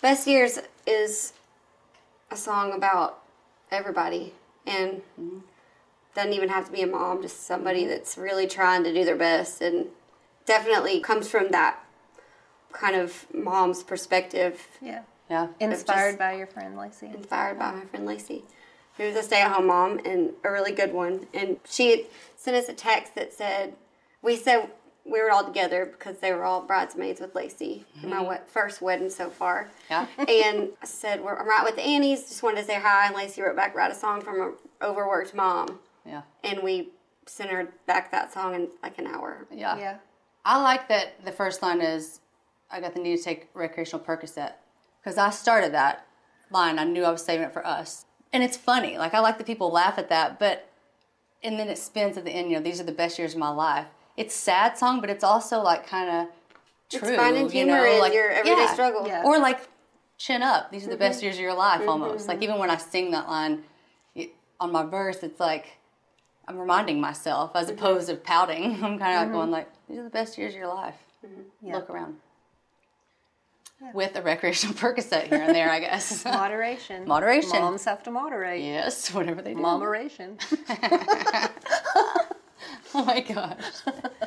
Best Years is a song about everybody, and doesn't even have to be a mom, just somebody that's really trying to do their best, and definitely comes from that kind of mom's perspective. Yeah. Inspired by your friend Lacey. Inspired by my friend Lacey, who was a stay-at-home mom and a really good one. And she had sent us a text that said we were all together because they were all bridesmaids with Lacey in my first wedding so far. Yeah. And I said, I'm right with the Annies, just wanted to say hi. And Lacey wrote back, write a song from an overworked mom. Yeah. And we sent her back that song in like an hour. Yeah. I like that the first line is, I got the need to take recreational Percocet. Because I started that line. I knew I was saving it for us. And it's funny. Like, I like that people laugh at that. And then it spins at the end, these are the best years of my life. It's a sad song, but it's also, like, kind of true. It's finding humor in your everyday struggle. Yeah. Or, like, chin up. These are the best years of your life, almost. Like, even when I sing that line on my verse, it's like I'm reminding myself as opposed to pouting. I'm kind of like going, like, these are the best years of your life. Look around. With a recreational Percocet here and there, I guess. Moderation. Moderation. Moms have to moderate. Yes, whatever they do. Momeration. Oh my gosh.